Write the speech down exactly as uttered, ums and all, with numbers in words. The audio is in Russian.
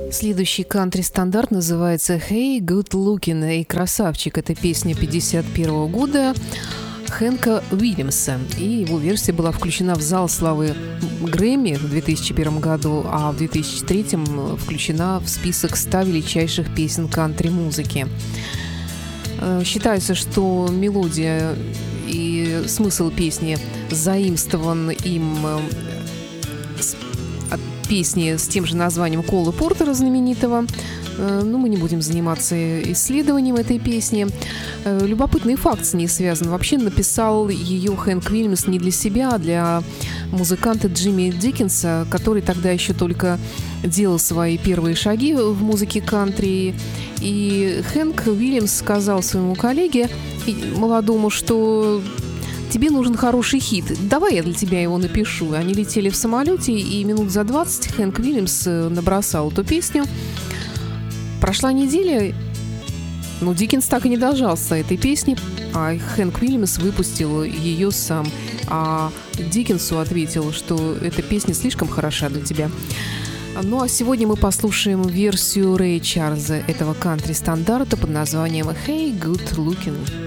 Следующий кантри-стандарт называется «Hey, Good Looking», «Эй, красавчик». Это песня пятьдесят первого года Хэнка Уильямса. И его версия была включена в зал славы Грэмми в две тысячи первом году, а в две тысячи третьем включена в список ста величайших песен кантри-музыки. Считается, что мелодия и смысл песни заимствован им от песни с тем же названием Кола Портера знаменитого. Но мы не будем заниматься исследованием этой песни. Любопытный факт с ней связан. Вообще написал ее Хэнк Уильямс не для себя, а для музыканта Джимми Диккенса, который тогда еще только делал свои первые шаги в музыке кантри. И Хэнк Уильямс сказал своему коллеге, молодому, что тебе нужен хороший хит, давай я для тебя его напишу. Они летели в самолете, и минут за двадцать Хэнк Уильямс набросал эту песню. Прошла неделя, но Диккенс так и не дождался этой песни, а Хэнк Уильямс выпустил ее сам. А Диккенсу ответил, что эта песня слишком хороша для тебя. Ну а сегодня мы послушаем версию Рэя Чарльза этого кантри-стандарта под названием «Hey, Good Looking».